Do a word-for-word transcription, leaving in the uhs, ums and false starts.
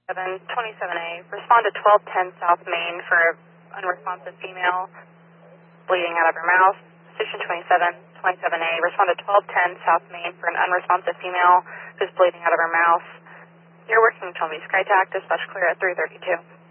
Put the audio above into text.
seven twenty-seven A, respond to twelve ten South Main for unresponsive female bleeding out of her mouth. Station twenty-seven twenty-seven A, respond to twelve ten South Main for an unresponsive female who's bleeding out of her mouth. You're working Tommy SkyTac, dispatch clear at three thirty-two.